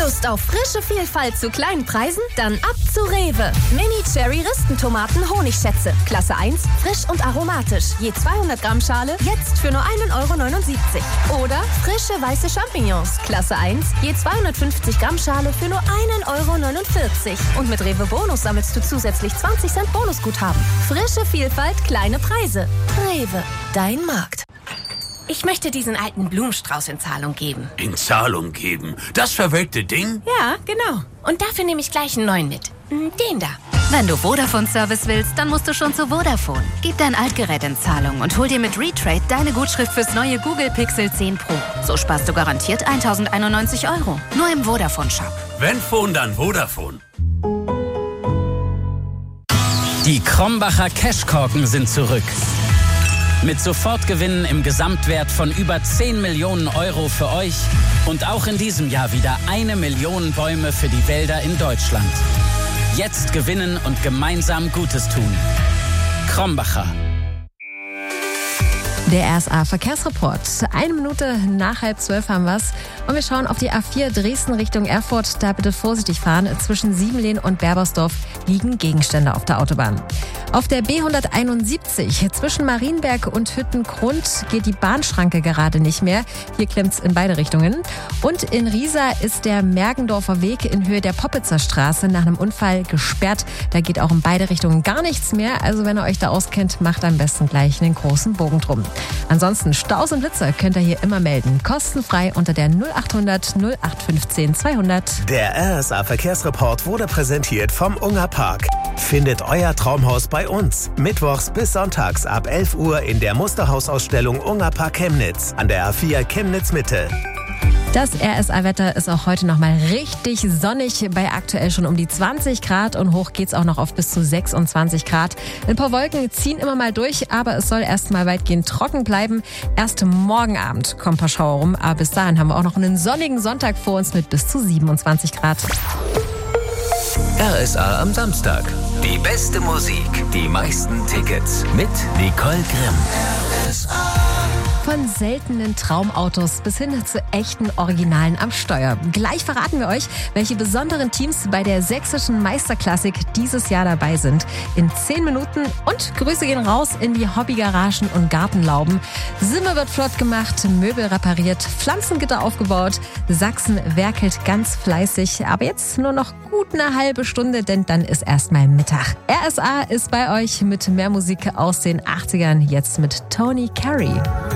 Lust auf frische Vielfalt zu kleinen Preisen? Dann ab zu Rewe. Mini-Cherry-Ristentomaten Honigschätze. Klasse 1, frisch und aromatisch. Je 200 Gramm Schale, jetzt für nur 1,79 €. Oder frische weiße Champignons. Klasse 1, je 250 Gramm Schale für nur 1,49 €. Und mit Rewe Bonus sammelst du zusätzlich 20 Cent Bonusguthaben. Frische Vielfalt, kleine Preise. Rewe, dein Markt. Ich möchte diesen alten Blumenstrauß in Zahlung geben. In Zahlung geben? Das verwelkte Ding? Ja, genau. Und dafür nehme ich gleich einen neuen mit. Den da. Wenn du Vodafone-Service willst, dann musst du schon zu Vodafone. Gib dein Altgerät in Zahlung und hol dir mit Retrade deine Gutschrift fürs neue Google Pixel 10 Pro. So sparst du garantiert 1.091 €. Nur im Vodafone-Shop. Wenn Phone, dann Vodafone. Die Krombacher Cashkorken sind zurück. Mit Sofortgewinnen im Gesamtwert von über 10 Millionen € für euch und auch in diesem Jahr wieder 1 Million Bäume für die Wälder in Deutschland. Jetzt gewinnen und gemeinsam Gutes tun. Krombacher. Der RSA-Verkehrsreport. 1 Minute nach 11:30 haben wir's. Und wir schauen auf die A4 Dresden Richtung Erfurt. Da bitte vorsichtig fahren. Zwischen Siebenlehn und Berbersdorf liegen Gegenstände auf der Autobahn. Auf der B171 zwischen Marienberg und Hüttengrund geht die Bahnschranke gerade nicht mehr. Hier klemmt's in beide Richtungen. Und in Riesa ist der Mergendorfer Weg in Höhe der Poppitzer Straße nach einem Unfall gesperrt. Da geht auch in beide Richtungen gar nichts mehr. Also wenn ihr euch da auskennt, macht am besten gleich einen großen Bogen drum. Ansonsten Staus und Blitzer könnt ihr hier immer melden. Kostenfrei unter der 0800 0815 200. Der RSA Verkehrsreport wurde präsentiert vom Unger Park. Findet euer Traumhaus bei uns. Mittwochs bis sonntags ab 11 Uhr in der Musterhausausstellung Unger Park Chemnitz an der A4 Chemnitz Mitte. Das RSA-Wetter ist auch heute nochmal richtig sonnig, bei aktuell schon um die 20 Grad und hoch geht's auch noch auf bis zu 26 Grad. Ein paar Wolken ziehen immer mal durch, aber es soll erstmal weitgehend trocken bleiben. Erst morgen Abend kommen ein paar Schauer rum, aber bis dahin haben wir auch noch einen sonnigen Sonntag vor uns mit bis zu 27 Grad. RSA am Samstag. Die beste Musik, die meisten Tickets mit Nicole Grimm. RSA. Von seltenen Traumautos bis hin zu echten Originalen am Steuer. Gleich verraten wir euch, welche besonderen Teams bei der sächsischen Meisterklassik dieses Jahr dabei sind. In 10 Minuten und Grüße gehen raus in die Hobbygaragen und Gartenlauben. Zimmer wird flott gemacht, Möbel repariert, Pflanzengitter aufgebaut. Sachsen werkelt ganz fleißig, aber jetzt nur noch gut eine halbe Stunde, denn dann ist erstmal Mittag. RSA ist bei euch mit mehr Musik aus den 80ern, jetzt mit Tony Carey.